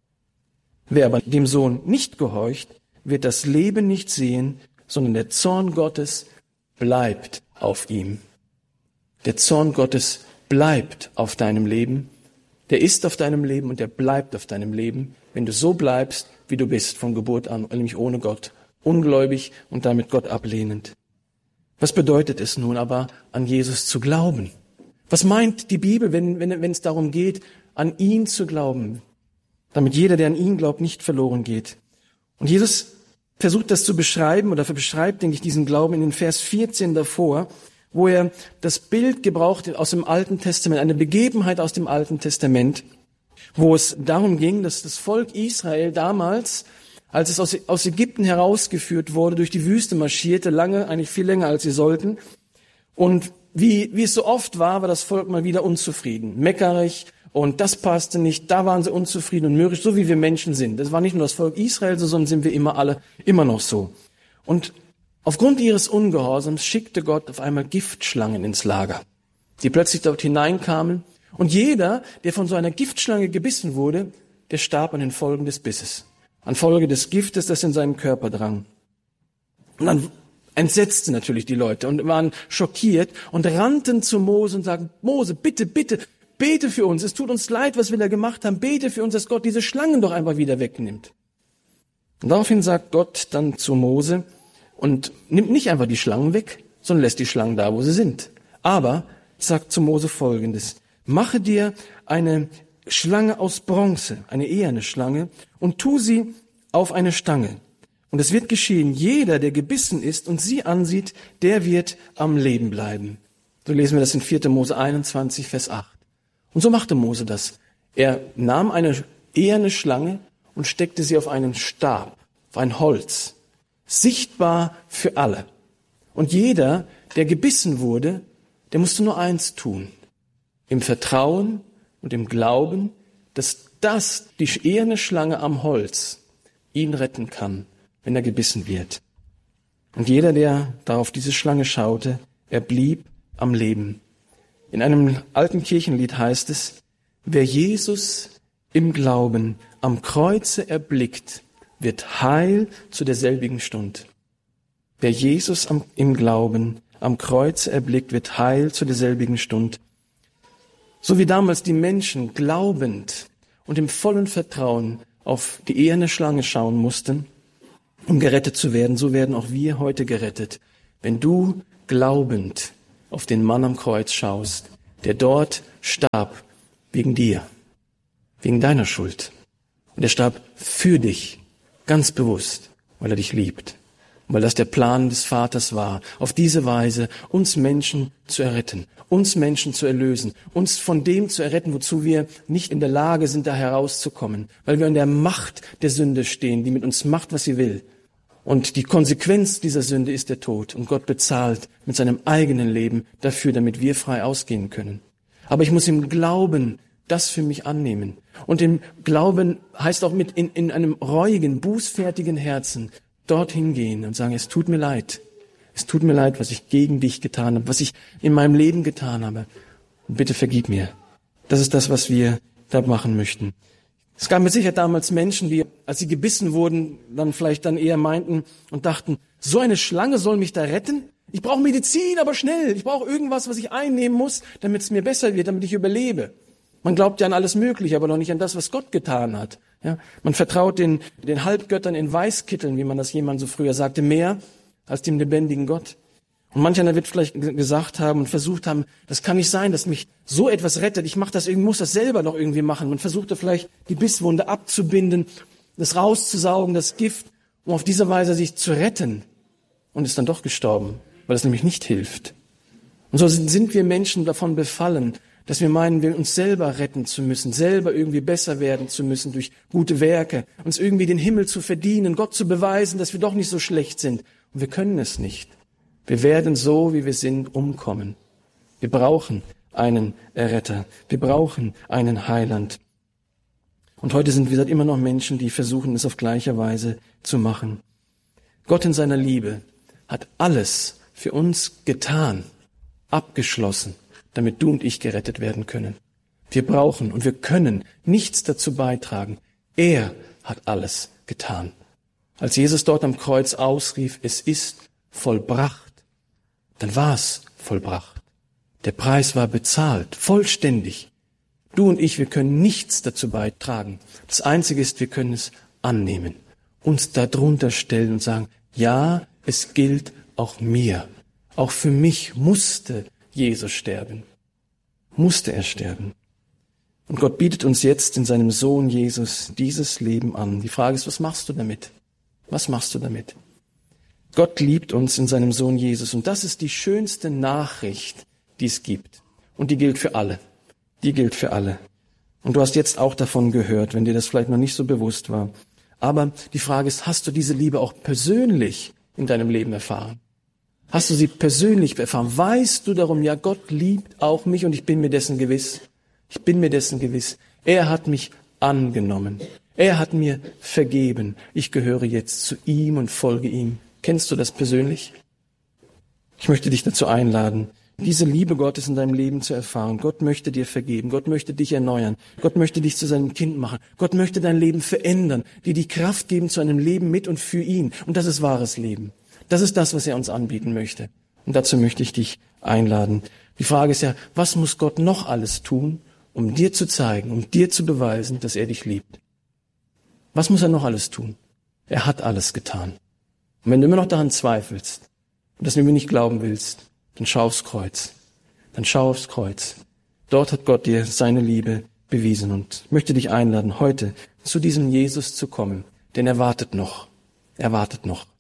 Wer aber dem Sohn nicht gehorcht, wird das Leben nicht sehen, sondern der Zorn Gottes bleibt auf ihm. Der Zorn Gottes bleibt auf deinem Leben. Der ist auf deinem Leben und der bleibt auf deinem Leben, wenn du so bleibst, wie du bist, von Geburt an, nämlich ohne Gott, ungläubig und damit Gott ablehnend. Was bedeutet es nun aber, an Jesus zu glauben? Was meint die Bibel, wenn, wenn, wenn es darum geht, an ihn zu glauben, damit jeder, der an ihn glaubt, nicht verloren geht? Und Jesus versucht das zu beschreiben oder beschreibt, denke ich, diesen Glauben in den Vers vierzehn davor, wo er das Bild gebraucht aus dem Alten Testament, eine Begebenheit aus dem Alten Testament, wo es darum ging, dass das Volk Israel damals, als es aus, aus Ägypten herausgeführt wurde, durch die Wüste marschierte, lange, eigentlich viel länger als sie sollten. Und wie, wie es so oft war, war das Volk mal wieder unzufrieden, meckerig, und das passte nicht, da waren sie unzufrieden und mürrisch, so wie wir Menschen sind. Das war nicht nur das Volk Israel, sondern sind wir immer alle immer noch so. Und aufgrund ihres Ungehorsams schickte Gott auf einmal Giftschlangen ins Lager, die plötzlich dort hineinkamen. Und jeder, der von so einer Giftschlange gebissen wurde, der starb an den Folgen des Bisses, an Folge des Giftes, das in seinen Körper drang. Und dann entsetzten natürlich die Leute und waren schockiert und rannten zu Mose und sagten, Mose, bitte, bitte, bete für uns. Es tut uns leid, was wir da gemacht haben. Bete für uns, dass Gott diese Schlangen doch einfach wieder wegnimmt. Und daraufhin sagt Gott dann zu Mose und nimmt nicht einfach die Schlangen weg, sondern lässt die Schlangen da, wo sie sind. Aber sagt zu Mose Folgendes: Mache dir eine Schlange aus Bronze, eine eherne Schlange, und tu sie auf eine Stange. Und es wird geschehen, jeder, der gebissen ist und sie ansieht, der wird am Leben bleiben. So lesen wir das in vierter Mose einundzwanzig, Vers acht. Und so machte Mose das. Er nahm eine eherne Schlange und steckte sie auf einen Stab, auf ein Holz, sichtbar für alle. Und jeder, der gebissen wurde, der musste nur eins tun: im Vertrauen und im Glauben, dass das, die eherne Schlange am Holz, ihn retten kann, wenn er gebissen wird. Und jeder, der da auf diese Schlange schaute, er blieb am Leben. In einem alten Kirchenlied heißt es: Wer Jesus im Glauben am Kreuze erblickt, wird heil zu derselbigen Stund. Wer Jesus am, im Glauben am Kreuze erblickt, wird heil zu derselbigen Stund. So wie damals die Menschen glaubend und im vollen Vertrauen auf die eherne Schlange schauen mussten, um gerettet zu werden, so werden auch wir heute gerettet, wenn du glaubend auf den Mann am Kreuz schaust, der dort starb wegen dir, wegen deiner Schuld. Und er starb für dich, ganz bewusst, weil er dich liebt. Und weil das der Plan des Vaters war, auf diese Weise uns Menschen zu erretten, uns Menschen zu erlösen, uns von dem zu erretten, wozu wir nicht in der Lage sind, da herauszukommen, weil wir in der Macht der Sünde stehen, die mit uns macht, was sie will. Und die Konsequenz dieser Sünde ist der Tod. Und Gott bezahlt mit seinem eigenen Leben dafür, damit wir frei ausgehen können. Aber ich muss im Glauben das für mich annehmen. Und im Glauben heißt auch mit in, in einem reuigen, bußfertigen Herzen dorthin gehen und sagen, es tut mir leid. Es tut mir leid, was ich gegen dich getan habe, was ich in meinem Leben getan habe. Und bitte vergib mir. Das ist das, was wir da machen möchten. Es gab mit Sicherheit damals Menschen, die, als sie gebissen wurden, dann vielleicht dann eher meinten und dachten, so eine Schlange soll mich da retten? Ich brauche Medizin, aber schnell. Ich brauche irgendwas, was ich einnehmen muss, damit es mir besser wird, damit ich überlebe. Man glaubt ja an alles Mögliche, aber noch nicht an das, was Gott getan hat. Ja, man vertraut den, den Halbgöttern in Weißkitteln, wie man das jemand so früher sagte, mehr als dem lebendigen Gott. Und manch einer wird vielleicht gesagt haben und versucht haben, das kann nicht sein, dass mich so etwas rettet. Ich mach das, ich muss das selber noch irgendwie machen. Man versuchte vielleicht die Bisswunde abzubinden, das rauszusaugen, das Gift, um auf diese Weise sich zu retten, und ist dann doch gestorben, weil es nämlich nicht hilft. Und so sind wir Menschen davon befallen, dass wir meinen, wir uns selber retten zu müssen, selber irgendwie besser werden zu müssen durch gute Werke, uns irgendwie den Himmel zu verdienen, Gott zu beweisen, dass wir doch nicht so schlecht sind. Und wir können es nicht. Wir werden so, wie wir sind, umkommen. Wir brauchen einen Erretter. Wir brauchen einen Heiland. Und heute sind, wie gesagt, immer noch Menschen, die versuchen, es auf gleiche Weise zu machen. Gott in seiner Liebe hat alles für uns getan, abgeschlossen, damit du und ich gerettet werden können. Wir brauchen und wir können nichts dazu beitragen. Er hat alles getan. Als Jesus dort am Kreuz ausrief, es ist vollbracht, dann war es vollbracht. Der Preis war bezahlt, vollständig. Du und ich, wir können nichts dazu beitragen. Das Einzige ist, wir können es annehmen, uns darunter stellen und sagen, ja, es gilt auch mir. Auch für mich musste Jesus sterben. Musste er sterben. Und Gott bietet uns jetzt in seinem Sohn Jesus dieses Leben an. Die Frage ist, was machst du damit? Was machst du damit? Gott liebt uns in seinem Sohn Jesus. Und das ist die schönste Nachricht, die es gibt. Und die gilt für alle. Die gilt für alle. Und du hast jetzt auch davon gehört, wenn dir das vielleicht noch nicht so bewusst war. Aber die Frage ist, hast du diese Liebe auch persönlich in deinem Leben erfahren? Hast du sie persönlich erfahren? Weißt du darum, ja, Gott liebt auch mich und ich bin mir dessen gewiss. Ich bin mir dessen gewiss. Er hat mich angenommen. Er hat mir vergeben. Ich gehöre jetzt zu ihm und folge ihm. Kennst du das persönlich? Ich möchte dich dazu einladen, diese Liebe Gottes in deinem Leben zu erfahren. Gott möchte dir vergeben. Gott möchte dich erneuern. Gott möchte dich zu seinem Kind machen. Gott möchte dein Leben verändern, dir die Kraft geben zu einem Leben mit und für ihn. Und das ist wahres Leben. Das ist das, was er uns anbieten möchte. Und dazu möchte ich dich einladen. Die Frage ist ja, was muss Gott noch alles tun, um dir zu zeigen, um dir zu beweisen, dass er dich liebt? Was muss er noch alles tun? Er hat alles getan. Und wenn du immer noch daran zweifelst und das mir nicht glauben willst, dann schau aufs Kreuz. Dann schau aufs Kreuz. Dort hat Gott dir seine Liebe bewiesen und ich möchte dich einladen, heute zu diesem Jesus zu kommen, denn er wartet noch. Er wartet noch.